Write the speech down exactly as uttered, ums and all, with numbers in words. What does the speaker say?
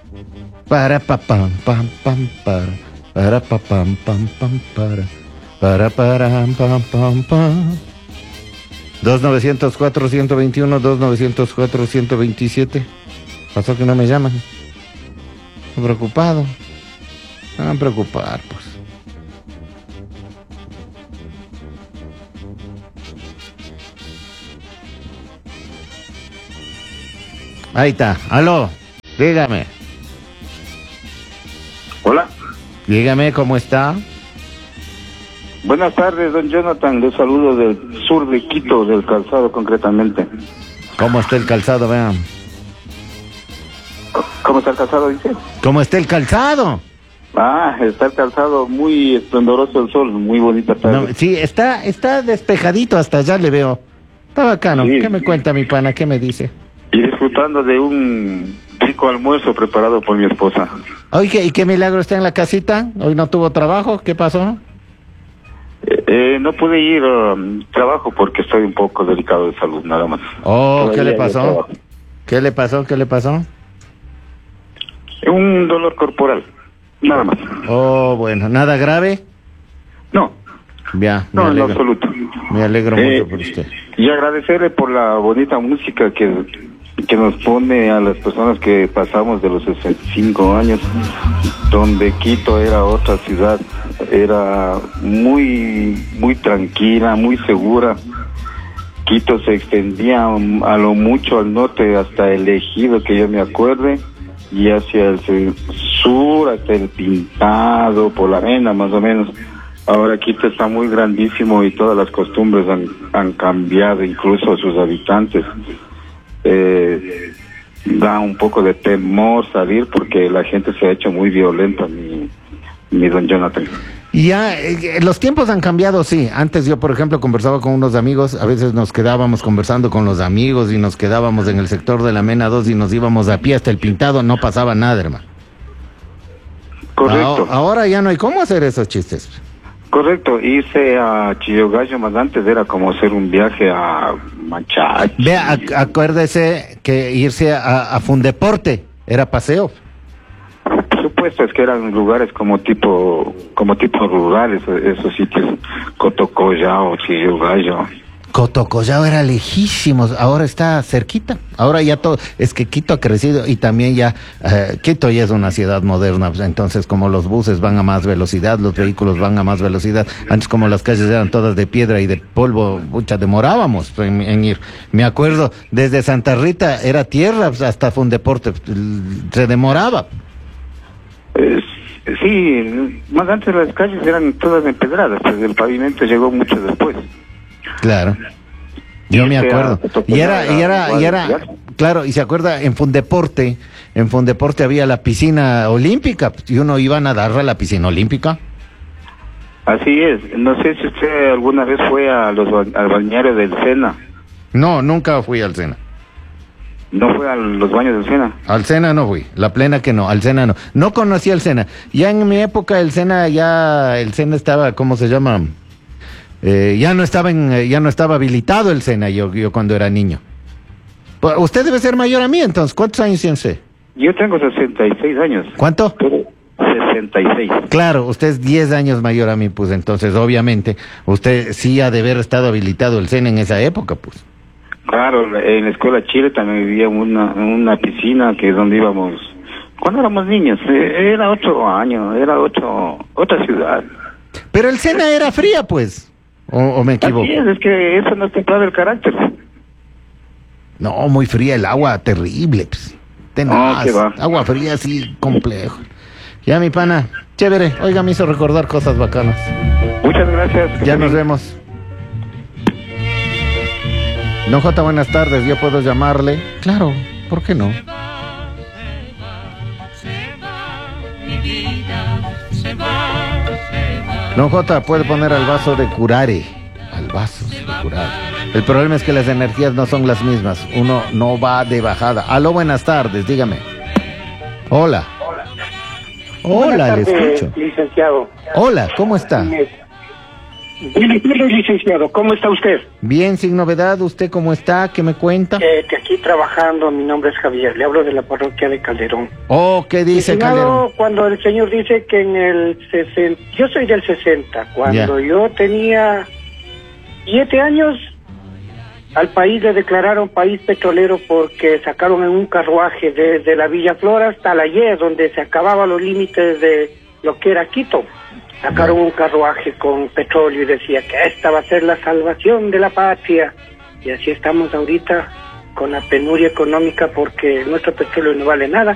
Para pa pam pam pam para. Para pa pam pam pam para. Para para pam pam pam. dos novecientos cuatro ciento veintiuno, dos novecientos cuatro ciento veintisiete. Pasó que no me llaman. Estoy preocupado. No van a preocupar, pues. Ahí está. Aló. Dígame. Hola. Dígame, ¿cómo está? Buenas tardes, don Jonathan. Les saludo del sur de Quito, del Calzado concretamente. ¿Cómo está el calzado, vean? ¿Cómo está el Calzado, dice? ¿Cómo está el calzado? Ah, está el Calzado muy esplendoroso el sol, muy bonita tarde. No, sí, está, está despejadito, hasta allá le veo. Está bacano. Sí. ¿Qué me cuenta mi pana? ¿Qué me dice? Y disfrutando de un rico almuerzo preparado por mi esposa. Oye, ¿y qué milagro está en la casita? ¿Hoy no tuvo trabajo? ¿Qué pasó? Eh, eh, no pude ir a um, trabajo porque estoy un poco delicado de salud, nada más. Oh, ¿qué Todavía le hay pasó? trabajo. ¿Qué le pasó? ¿Qué le pasó? Un dolor corporal, nada más. Oh, bueno, ¿nada grave? No, Ya, me no, en lo alegro. absoluto. Me alegro Eh, mucho por usted. Y agradecerle por la bonita música que, que nos pone a las personas que pasamos de los sesenta y cinco años, donde Quito era otra ciudad, era muy, muy tranquila, muy segura. Quito se extendía a lo mucho al norte hasta el Ejido, que yo me acuerde, y hacia el sur, hasta el Pintado, por la Arena, más o menos. Ahora Quito está muy grandísimo y todas las costumbres han, han cambiado, incluso a sus habitantes. Eh, da un poco de temor salir porque la gente se ha hecho muy violenta, mi, mi don Jonathan. Y ya, eh, los tiempos han cambiado, sí. Antes yo, por ejemplo, conversaba con unos amigos, a veces nos quedábamos conversando con los amigos y nos quedábamos en el sector de la Mena dos y nos íbamos a pie hasta el Pintado, no pasaba nada, hermano. Correcto. Ahora, ahora ya no hay cómo hacer esos chistes. Correcto, irse a Chillogallo más antes era como hacer un viaje a Machachi. Vea, ac- acuérdese que irse a, a Fundeporte era paseo. Por supuesto, es que eran lugares como tipo como tipo rurales, esos sitios, Cotocollao, Chillogallo. Cotocollao era lejísimos, ahora está cerquita. Ahora ya todo, es que Quito ha crecido y también ya, eh, Quito ya es una ciudad moderna, pues, entonces como los buses van a más velocidad, los vehículos van a más velocidad, antes como las calles eran todas de piedra y de polvo, mucha demorábamos en, en ir. Me acuerdo, desde Santa Rita era tierra pues, hasta Fundeporte, se demoraba. Eh, sí, más antes las calles eran todas empedradas, pues el pavimento llegó mucho después. Claro. Yo me Este, acuerdo. ah, Y era, y era, y era, igual, claro, y se acuerda, en Fundeporte, en Fundeporte había la piscina olímpica, y uno iba a nadar a la piscina olímpica. Así es. No sé si usted alguna vez fue a los ba- al balneario del Sena. No, nunca fui al Sena. ¿No fue a los baños del Sena? Al Sena no fui, la plena que no, al Sena no. No conocía el Sena. Ya en mi época el Sena ya, el Sena estaba, ¿cómo se llama? Eh, ya no estaba en, eh, ya no estaba habilitado el Sena, yo, yo cuando era niño. Pues, usted debe ser mayor a mí, entonces, ¿cuántos años tiene usted? Yo tengo sesenta y seis años. ¿Cuánto? sesenta y seis. Claro, usted es diez años mayor a mí, pues entonces obviamente usted sí ha de haber estado habilitado el Sena en esa época, pues. Claro, en la escuela Chile también vivía una, una piscina que es donde íbamos cuando éramos niños. Eh, Era otro año, era otro, otra ciudad. Pero el Sena era fría, pues. ¿O, o me equivoco? Así es, es que eso nos templaba el carácter. No, muy fría el agua, terrible, pues. Tenaz, No, qué va. agua fría, así, complejo. Ya, mi pana, chévere. Oiga, me hizo recordar cosas bacanas. Muchas gracias. Ya nos vemos. Don J, buenas tardes. ¿Yo puedo llamarle? Claro, ¿por qué no? Don J, puede poner al vaso de curare. Al vaso de curare. El problema es que las energías no son las mismas. Uno no va de bajada. Aló, buenas tardes, dígame. Hola. Hola, Buenas le tardes, escucho. licenciado. Hola, ¿cómo está? Buenas tardes, licenciado. ¿Cómo está usted? Bien, sin novedad. ¿Usted cómo está? ¿Qué me cuenta? Eh, que aquí trabajando, mi nombre es Javier. Le hablo de la parroquia de Calderón. Oh, ¿qué dice Estimado, Calderón? cuando el señor dice que en el sesenta... Yo soy del sesenta. Cuando Ya. yo tenía siete años, al país le declararon país petrolero porque sacaron en un carruaje desde la Villa Flora hasta la Y, donde se acababan los límites de lo que era Quito. Sacaron un carruaje con petróleo y decía que esta va a ser la salvación de la patria. Y así estamos ahorita con la penuria económica porque nuestro petróleo no vale nada.